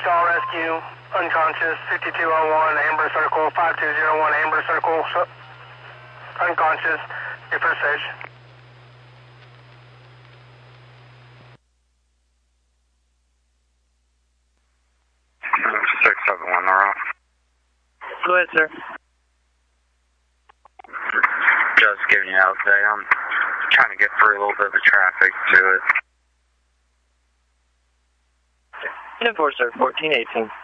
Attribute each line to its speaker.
Speaker 1: Stall rescue, unconscious, 5201 Amber Circle, 5201 Amber Circle, unconscious, your first stage.
Speaker 2: 671, they're off.
Speaker 3: Go ahead, sir.
Speaker 2: Just giving you an update. I'm trying to get through a little bit of the traffic to it.
Speaker 3: Enforcer 1418.